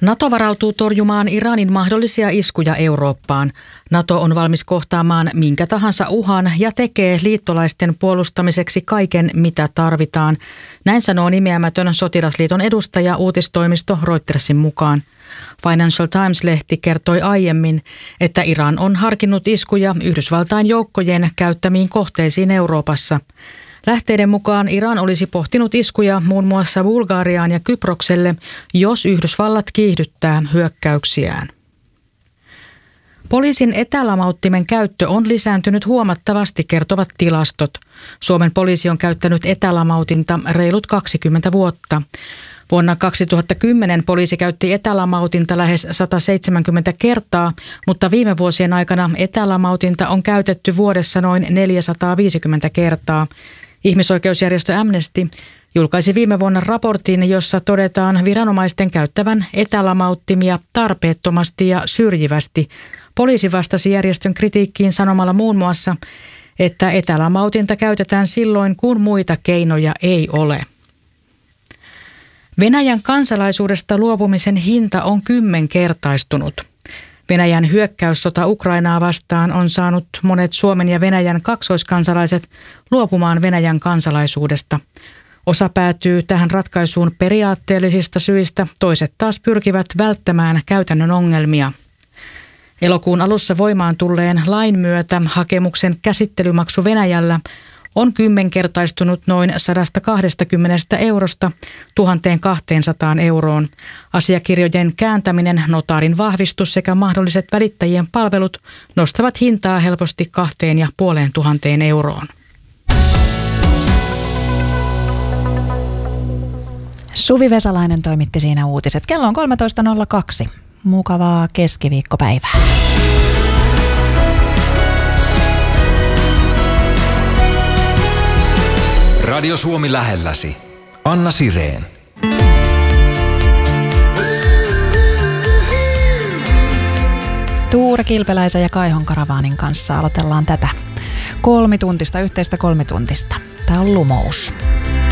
NATO varautuu torjumaan Iranin mahdollisia iskuja Eurooppaan. NATO on valmis kohtaamaan minkä tahansa uhan ja tekee liittolaisten puolustamiseksi kaiken, mitä tarvitaan. Näin sanoo nimeämätön sotilasliiton edustaja uutistoimisto Reutersin mukaan. Financial Times-lehti kertoi aiemmin, että Iran on harkinnut iskuja Yhdysvaltain joukkojen käyttämiin kohteisiin Euroopassa. Lähteiden mukaan Iran olisi pohtinut iskuja muun muassa Bulgariaan ja Kyprokselle, jos Yhdysvallat kiihdyttää hyökkäyksiään. Poliisin etälamauttimen käyttö on lisääntynyt huomattavasti, kertovat tilastot. Suomen poliisi on käyttänyt etälamautinta reilut 20 vuotta. Vuonna 2010 poliisi käytti etälamautinta lähes 170 kertaa, mutta viime vuosien aikana etälamautinta on käytetty vuodessa noin 450 kertaa. Ihmisoikeusjärjestö Amnesty julkaisi viime vuonna raportin, jossa todetaan viranomaisten käyttävän etälamauttimia tarpeettomasti ja syrjivästi. Poliisi vastasi järjestön kritiikkiin sanomalla muun muassa, että etälamautinta käytetään silloin, kun muita keinoja ei ole. Venäjän kansalaisuudesta luopumisen hinta on 10-kertaistunut. Venäjän hyökkäyssota Ukrainaa vastaan on saanut monet Suomen ja Venäjän kaksoiskansalaiset luopumaan Venäjän kansalaisuudesta. Osa päätyy tähän ratkaisuun periaatteellisista syistä, toiset taas pyrkivät välttämään käytännön ongelmia. Elokuun alussa voimaan tulleen lain myötä hakemuksen käsittelymaksu Venäjällä on 10-kertaistunut noin 120 eurosta 1200 euroon. Asiakirjojen kääntäminen, notaarin vahvistus sekä mahdolliset välittäjien palvelut nostavat hintaa helposti 2500 euroon. Suvi Vesalainen toimitti siinä uutiset. Kello on 13.02. Mukavaa keskiviikkopäivää. Radio Suomi lähelläsi. Anna Sirén. Tuure Kilpeläisen ja Kaihon Karavaanin kanssa aloitellaan tätä 3 tuntista, yhteistä 3 tuntista. Tämä on Lumous.